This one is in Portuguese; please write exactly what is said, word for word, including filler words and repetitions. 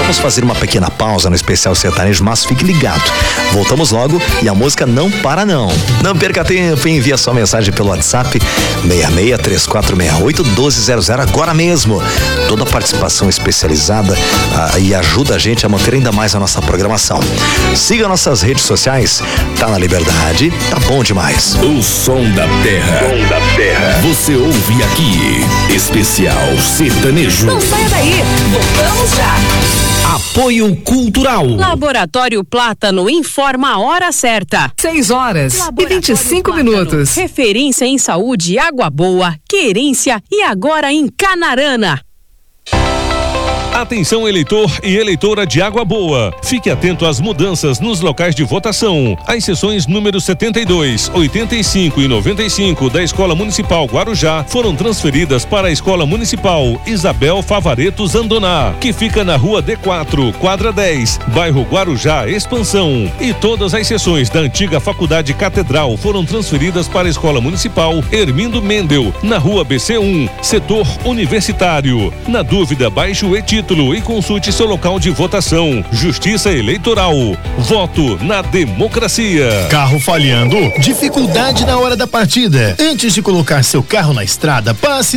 Vamos fazer uma pequena pausa no especial sertanejo, mas fique ligado. Voltamos logo e a música não para não. Não perca tempo, envia sua mensagem pelo WhatsApp seis seis três quatro seis oito um dois zero zero agora mesmo. Toda a participação especializada ah, e ajuda a gente a manter ainda mais a nossa programação. Siga nossas redes sociais, tá na Liberdade, tá bom demais. O som da terra. Som da terra. Você ouve aqui. Especial sertanejo. Não saia daí, voltamos já. Apoio Cultural. Laboratório Plátano informa a hora certa. seis horas e vinte e cinco minutos. Referência em saúde, água boa, querência e agora em Canarana. Atenção, eleitor e eleitora de Água Boa. Fique atento às mudanças nos locais de votação. As sessões número setenta e dois, oitenta e cinco e noventa e cinco da Escola Municipal Guarujá foram transferidas para a Escola Municipal Isabel Favareto Zandoná, que fica na Rua D quatro, quadra dez, bairro Guarujá, Expansão. E todas as sessões da antiga Faculdade Catedral foram transferidas para a Escola Municipal Hermindo Mendel, na Rua B C um, setor universitário. Na dúvida, baixe o e-título e consulte seu local de votação. Justiça Eleitoral. Voto na democracia. Carro falhando? Dificuldade na hora da partida? Antes de colocar seu carro na estrada, passe